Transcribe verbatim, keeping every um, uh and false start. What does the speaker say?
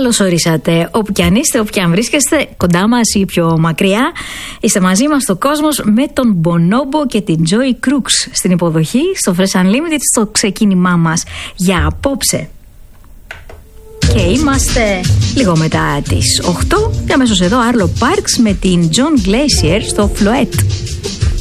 Καλώς ορίσατε. Όπου κι αν είστε, όπου κι αν βρίσκεστε, κοντά μας ή πιο μακριά, είστε μαζί μας στο Κόσμος με τον Bonobo και την Joy Crooks στην υποδοχή, στο Fresh Unlimited, στο ξεκίνημά μας για απόψε. Και είμαστε λίγο μετά τις οκτώ και αμέσως εδώ Arlo Parks με την John Glacier στο Floet.